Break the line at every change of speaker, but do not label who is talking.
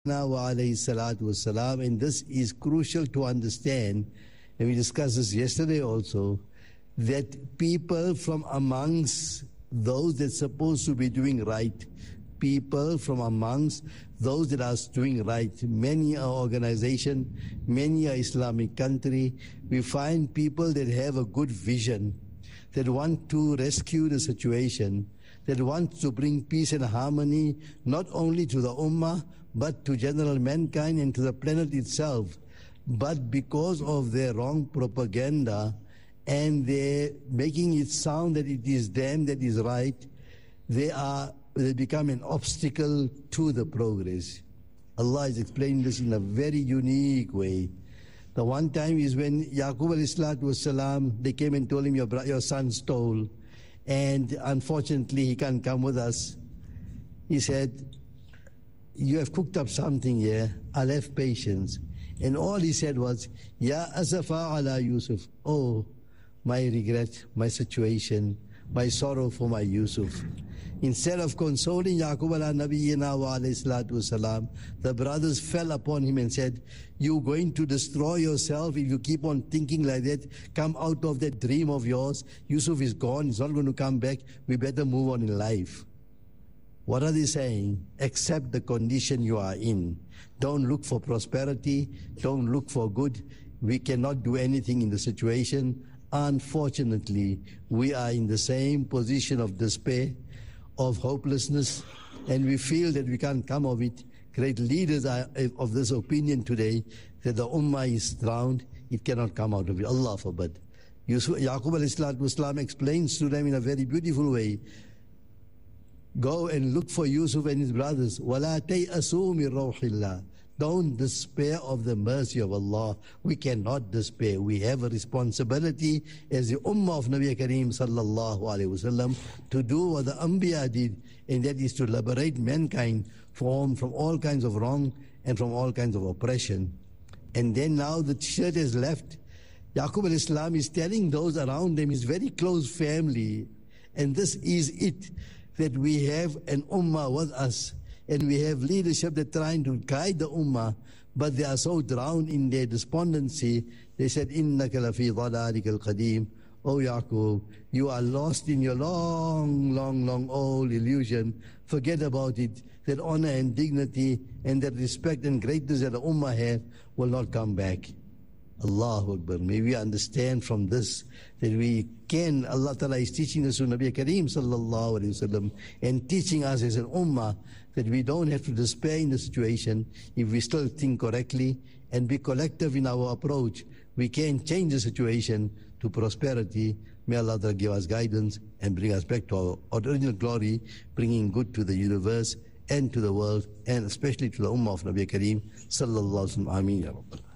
wa alayhi salatu wassalam, and this is crucial to understand, and we discussed this yesterday also, that people from amongst those that are supposed to be doing right, people from amongst those that are doing right, many are organization, many are Islamic country, we find people that have a good vision, that want to rescue the situation, that want to bring peace and harmony not only to the ummah but to general mankind and to the planet itself. But because of their wrong propaganda and they're making it sound that it is them that is right, they become an obstacle to the progress. Allah is explaining this in a very unique way. The one time is when Yaqub alayhi they came and told him, your son stole, and unfortunately he can't come with us. He said, you have cooked up something here, I'll have patience. And all he said was, Ya asafa ala Yusuf. Oh, my regret, my situation, my sorrow for my Yusuf. Instead of consoling Yaqub ala nabiyyina wa alayhi salatu wasalam, the brothers fell upon him and said, you're going to destroy yourself if you keep on thinking like that. Come out of that dream of yours. Yusuf is gone, he's not going to come back. We better move on in life. What are they saying? Accept the condition you are in. Don't look for prosperity. Don't look for good. We cannot do anything in the situation. Unfortunately, we are in the same position of despair, of hopelessness, and we feel that we can't come of it. Great leaders are of this opinion today that the ummah is drowned. It cannot come out of it. Allah forbid. Yaqub alayhi explains to them in a very beautiful way. Go and look for Yusuf and his brothers. وَلَا تَيْأَسُوا مِنْ رَوْحِ اللَّهِ. Don't despair of the mercy of Allah. We cannot despair. We have a responsibility as the Ummah of Nabi Kareem sallallahu alayhi wasallam to do what the Anbiya did, and that is to liberate mankind from all kinds of wrong and from all kinds of oppression. And then now the shirt is left. Yaqub al-Islam is telling those around him, his very close family, and this is it, that we have an ummah with us, and we have leadership that are trying to guide the ummah, but they are so drowned in their despondency. They said, إِنَّكَ لَفِي ضَلَالِكَ الْقَدِيمِ. Oh Yaqub, you are lost in your long old illusion. Forget about it. That honor and dignity and that respect and greatness that the ummah have will not come back. Allahu Akbar. May we understand from this that we can, Allah Ta'ala is teaching us through Nabi Kareem sallallahu alayhi wasallam and teaching us as an ummah that we don't have to despair in the situation if we still think correctly and be collective in our approach. We can change the situation to prosperity. May Allah Ta'ala give us guidance and bring us back to our original glory, bringing good to the universe and to the world, and especially to the ummah of Nabi Kareem sallallahu alayhi wa sallam. Ameen ya Rabbal.